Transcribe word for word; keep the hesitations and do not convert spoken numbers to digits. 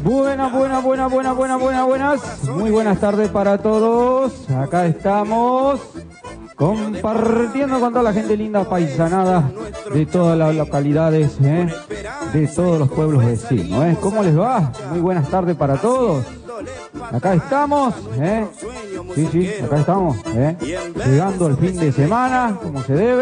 Buenas, buenas, buenas, buenas, buenas, buenas, buenas. Muy buenas tardes para todos. Acá estamos compartiendo con toda la gente linda paisanada de todas las localidades, ¿eh? de todos los pueblos vecinos. ¿eh? ¿Cómo les va? Muy buenas tardes para todos. Acá estamos, ¿eh? sí, sí, acá estamos, ¿eh? llegando el fin de semana, como se debe.